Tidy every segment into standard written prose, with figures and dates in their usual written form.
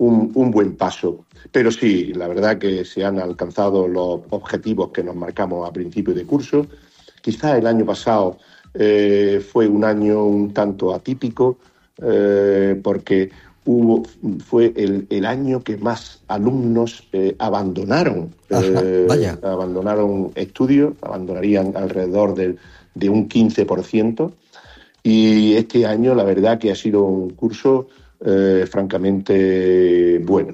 un buen paso. Pero sí, la verdad que se han alcanzado los objetivos que nos marcamos a principio de curso. Quizá el año pasado fue un año un tanto atípico porque fue el año que más alumnos abandonaron. Abandonaron estudios, abandonarían alrededor de un 15%. Y este año la verdad que ha sido un curso francamente bueno.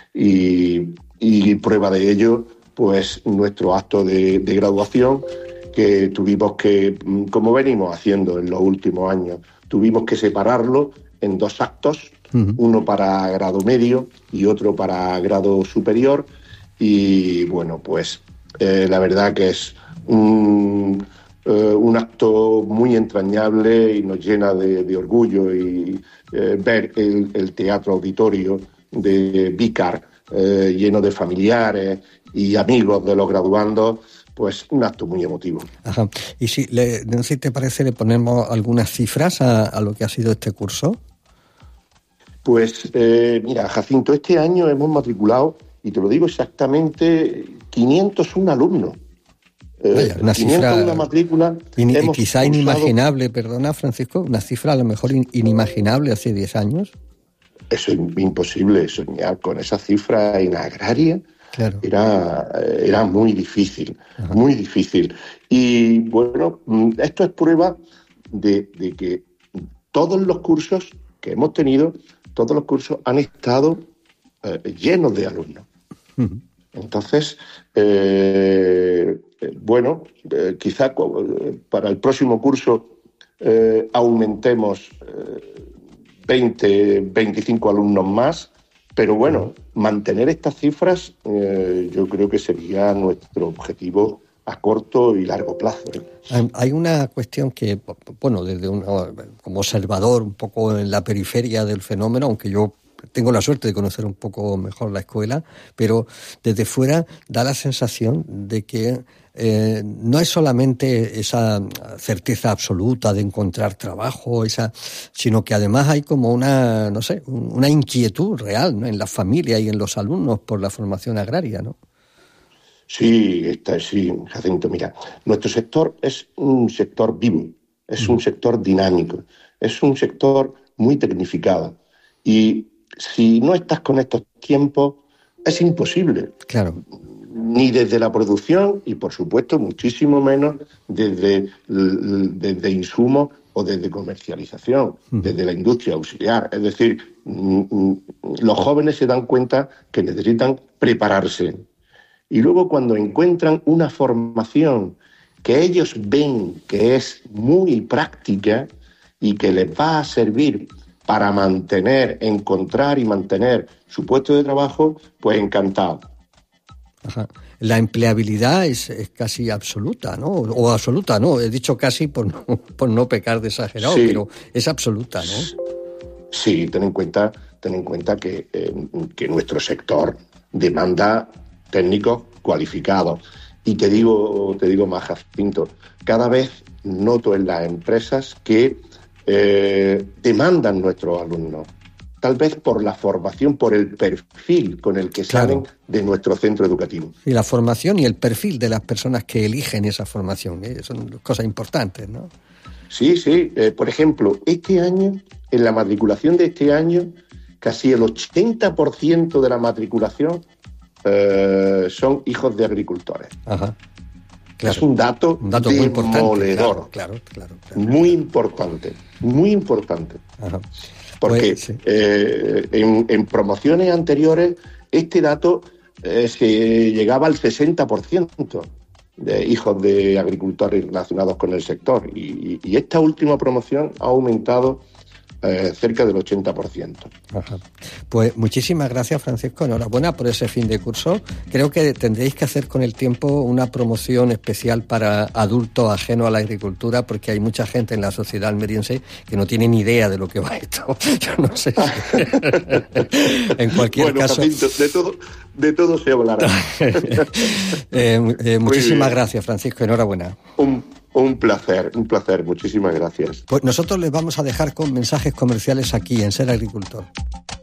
Y prueba de ello, pues nuestro acto de graduación, que tuvimos que, como venimos haciendo en los últimos años, tuvimos que separarlo en 2 actos, uno para grado medio y otro para grado superior. Y bueno, pues la verdad que es un acto muy entrañable y nos llena de orgullo y ver el teatro auditorio de Vícar lleno de familiares y amigos de los graduandos, pues un acto muy emotivo. Ajá. Y si te parece, le ponemos algunas cifras a lo que ha sido este curso. Pues mira, Jacinto, este año hemos matriculado, y te lo digo exactamente, 501 alumnos. Vaya, una cifra, una matrícula. Quizá inimaginable, perdona Francisco, una cifra a lo mejor inimaginable hace 10 años. Eso es imposible, soñar con esa cifra en agraria. Claro. Era muy difícil, ajá, muy difícil. Y bueno, esto es prueba de que todos los cursos que hemos tenido, todos los cursos han estado llenos de alumnos. Uh-huh. Entonces, quizá para el próximo curso aumentemos 20, 25 alumnos más, pero bueno, mantener estas cifras yo creo que sería nuestro objetivo a corto y largo plazo. Hay una cuestión que, bueno, como observador un poco en la periferia del fenómeno, aunque yo tengo la suerte de conocer un poco mejor la escuela, pero desde fuera da la sensación de que no es solamente esa certeza absoluta de encontrar trabajo, sino que además hay como una inquietud real, ¿no?, en las familias y en los alumnos por la formación agraria, ¿no? Sí, Jacinto, mira, nuestro sector es un sector vivo, es un sector dinámico, es un sector muy tecnificado, y si no estás con estos tiempos es imposible. Claro. Ni desde la producción y, por supuesto, muchísimo menos desde insumos o desde comercialización, desde la industria auxiliar. Es decir, los jóvenes se dan cuenta que necesitan prepararse. Y luego, cuando encuentran una formación que ellos ven que es muy práctica y que les va a servir para encontrar y mantener su puesto de trabajo, pues encantado. Ajá. La empleabilidad es casi absoluta, ¿no? O absoluta, ¿no? He dicho casi por no pecar de exagerado, sí, pero es absoluta, ¿no? Sí, ten en cuenta que nuestro sector demanda técnicos cualificados. Y te digo más, Jacinto, cada vez noto en las empresas que demandan nuestros alumnos, tal vez por la formación, por el perfil con el que salen de nuestro centro educativo. Y la formación y el perfil de las personas que eligen esa formación, son cosas importantes, ¿no? Sí. Por ejemplo, este año, en la matriculación de este año, casi el 80% de la matriculación son hijos de agricultores. Ajá. Claro. Es un dato muy demoledor. Claro. Muy importante. Ajá. Porque sí, en promociones anteriores este dato se llegaba al 60% de hijos de agricultores relacionados con el sector. Y esta última promoción ha aumentado cerca del 80%. Ajá. Pues muchísimas gracias, Francisco. Enhorabuena por ese fin de curso. Creo que tendréis que hacer con el tiempo una promoción especial para adultos ajenos a la agricultura, porque hay mucha gente en la sociedad almeriense que no tiene ni idea de lo que va esto. Yo no sé si... En cualquier caso... Jacinto, de todo se hablará. Muchísimas gracias, Francisco. Enhorabuena. Un placer, muchísimas gracias. Pues nosotros les vamos a dejar con mensajes comerciales aquí en Ser Agricultor.